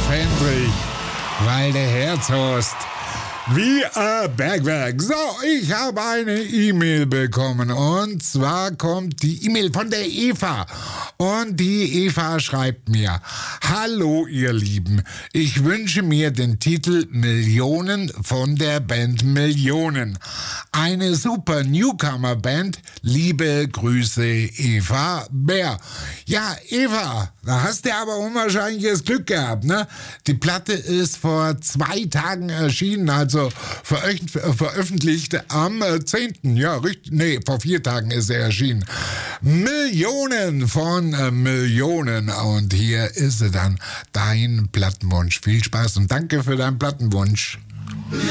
Fendrich, weil der Herzhorst wie ein Bergwerk. So, ich habe eine E-Mail bekommen und zwar kommt die E-Mail von der Eva und die Eva schreibt mir: Hallo ihr Lieben, ich wünsche mir den Titel Millionen von der Band Millionen. Eine super Newcomer-Band. Liebe Grüße, Eva Bär. Ja, Eva, da hast du aber unwahrscheinliches Glück gehabt, ne? Die Platte ist vor 2 Tagen erschienen, also veröffentlicht am 10. Ja, richtig, nee, vor 4 Tagen ist er erschienen. Millionen von Millionen. Und hier ist sie dann, dein Plattenwunsch. Viel Spaß und danke für deinen Plattenwunsch.